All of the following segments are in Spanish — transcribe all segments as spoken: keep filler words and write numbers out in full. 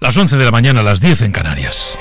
las once de la mañana, a las diez en Canarias.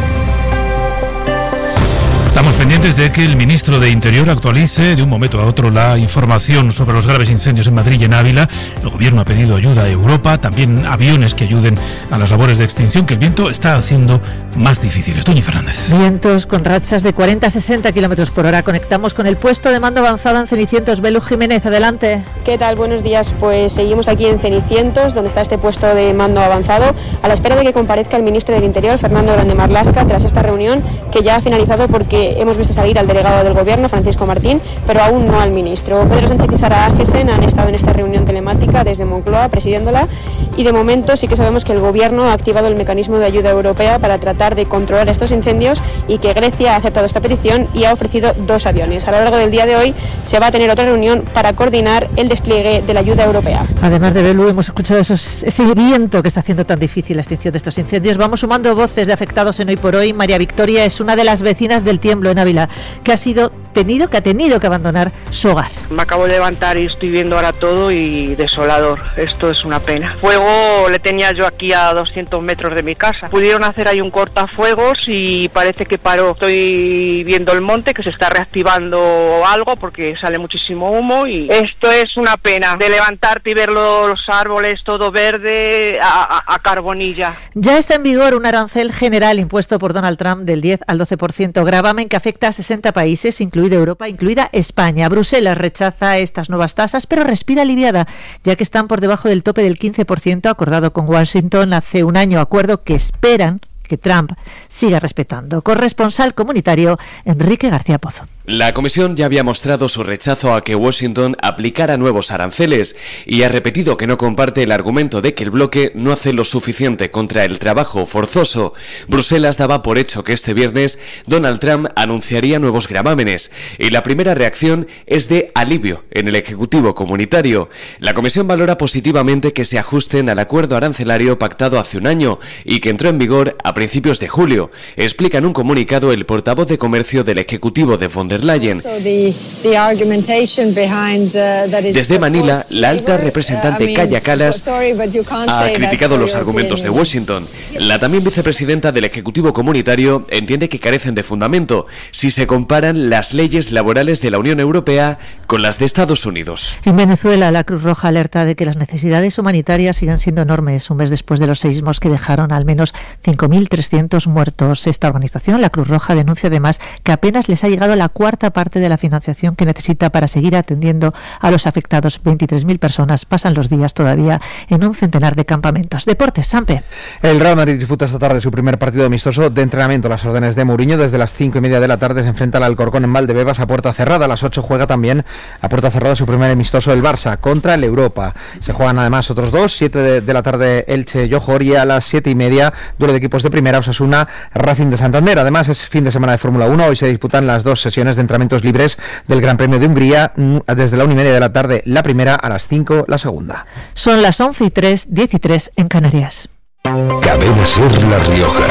Estamos pendientes de que el ministro de Interior actualice de un momento a otro la información sobre los graves incendios en Madrid y en Ávila. El gobierno ha pedido ayuda a Europa, también aviones que ayuden a las labores de extinción, que el viento está haciendo más difíciles. Toñi Fernández. Vientos con rachas de cuarenta a sesenta kilómetros por hora. Conectamos con el puesto de mando avanzado en Cenicientos. Belu Jiménez, adelante. ¿Qué tal? Buenos días. Pues seguimos aquí en Cenicientos, donde está este puesto de mando avanzado, a la espera de que comparezca el ministro del Interior, Fernando Grande Marlaska, tras esta reunión que ya ha finalizado, porque hemos visto salir al delegado del Gobierno, Francisco Martín, pero aún no al ministro. Pedro Sánchez y Sara Agesen han estado en esta reunión telemática desde Moncloa, presidiéndola, y de momento sí que sabemos que el Gobierno ha activado el mecanismo de ayuda europea para tratar de controlar estos incendios, y que Grecia ha aceptado esta petición y ha ofrecido dos aviones. A lo largo del día de hoy se va a tener otra reunión para coordinar el despliegue de la ayuda europea. Además de Belu, hemos escuchado esos, ese viento que está haciendo tan difícil la extinción de estos incendios. Vamos sumando voces de afectados en Hoy por Hoy. María Victoria es una de las vecinas del Tiemblo en Ávila, que ha sido tenido, que ha tenido que abandonar su hogar. Me acabo de levantar y estoy viendo ahora todo y desolador. Esto es una pena. Fuego le tenía yo aquí a doscientos metros de mi casa. Pudieron hacer ahí un cortafuegos y parece que paró. Estoy viendo el monte, que se está reactivando algo porque sale muchísimo humo, y esto es una pena, de levantarte y ver los árboles todo verde a, a, a carbonilla. Ya está en vigor un arancel general impuesto por Donald Trump del diez al doce por ciento, gravamen que afecta a sesenta países, incluida Europa, incluida España. Bruselas rechaza estas nuevas tasas, pero respira aliviada, ya que están por debajo del tope del quince por ciento acordado con Washington hace un año, acuerdo que esperan que Trump siga respetando. Corresponsal comunitario Enrique García Pozo. La Comisión ya había mostrado su rechazo a que Washington aplicara nuevos aranceles y ha repetido que no comparte el argumento de que el bloque no hace lo suficiente contra el trabajo forzoso. Bruselas daba por hecho que este viernes Donald Trump anunciaría nuevos gravámenes, y la primera reacción es de alivio en el Ejecutivo comunitario. La Comisión valora positivamente que se ajusten al acuerdo arancelario pactado hace un año y que entró en vigor a principios de julio, explica en un comunicado el portavoz de Comercio del Ejecutivo de von der Leyen. Desde Manila, la alta representante Kaja Kallas ha criticado los argumentos de Washington. La también vicepresidenta del Ejecutivo Comunitario entiende que carecen de fundamento si se comparan las leyes laborales de la Unión Europea con las de Estados Unidos. En Venezuela, la Cruz Roja alerta de que las necesidades humanitarias siguen siendo enormes, un mes después de los seísmos que dejaron al menos cinco mil trescientos muertos. Esta organización, la Cruz Roja, denuncia además que apenas les ha llegado la cuarta parte de la financiación que necesita para seguir atendiendo a los afectados. veintitrés mil personas pasan los días todavía en un centenar de campamentos. Deportes, Sampe. El Real Madrid disputa esta tarde su primer partido amistoso de entrenamiento a las órdenes de Mourinho. Desde las cinco y media de la tarde se enfrenta al Alcorcón en Valdebebas a puerta cerrada. A las ocho juega también a puerta cerrada su primer amistoso el Barça contra el Europa. Se juegan además otros dos, siete de, de la tarde Elche Johor, y a las siete y media duelo de equipos de primera, Osasuna Racing de Santander. Además es fin de semana de Fórmula uno. Hoy se disputan las dos sesiones de entrenamientos libres del Gran Premio de Hungría, desde la una y media de la tarde la primera, a las cinco la segunda. Son las once y tres, diez y tres en Canarias. Cadena Ser La Rioja.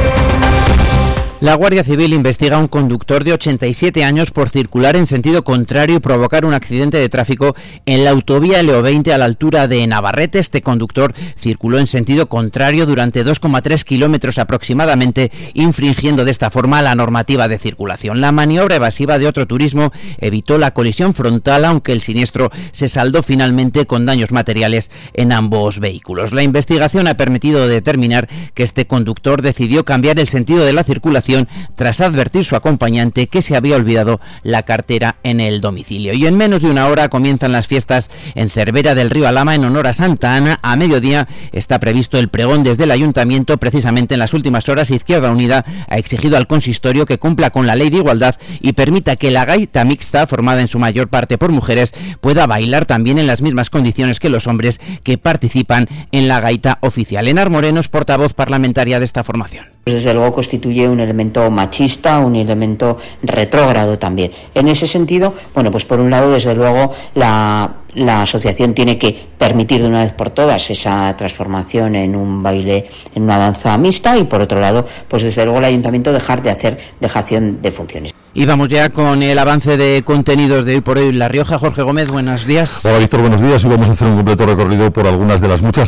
La Guardia Civil investiga a un conductor de ochenta y siete años por circular en sentido contrario y provocar un accidente de tráfico en la autovía L O veinte a la altura de Navarrete. Este conductor circuló en sentido contrario durante dos coma tres kilómetros aproximadamente, infringiendo de esta forma la normativa de circulación. La maniobra evasiva de otro turismo evitó la colisión frontal, aunque el siniestro se saldó finalmente con daños materiales en ambos vehículos. La investigación ha permitido determinar que este conductor decidió cambiar el sentido de la circulación tras advertir su acompañante que se había olvidado la cartera en el domicilio. Y en menos de una hora comienzan las fiestas en Cervera del Río Alhama en honor a Santa Ana. A mediodía está previsto el pregón desde el Ayuntamiento. Precisamente en las últimas horas, Izquierda Unida ha exigido al consistorio que cumpla con la ley de igualdad y permita que la gaita mixta, formada en su mayor parte por mujeres, pueda bailar también en las mismas condiciones que los hombres que participan en la gaita oficial. Enar Moreno es portavoz parlamentaria de esta formación. Desde luego constituye un elemento machista, un elemento retrógrado también. En ese sentido, bueno, pues por un lado, desde luego, la, la asociación tiene que permitir de una vez por todas esa transformación en un baile, en una danza mixta, y por otro lado, pues desde luego el ayuntamiento dejar de hacer dejación de funciones. Y vamos ya con el avance de contenidos de Hoy por Hoy en La Rioja. Jorge Gómez, buenos días. Hola Víctor, buenos días. Y vamos a hacer un completo recorrido por algunas de las muchas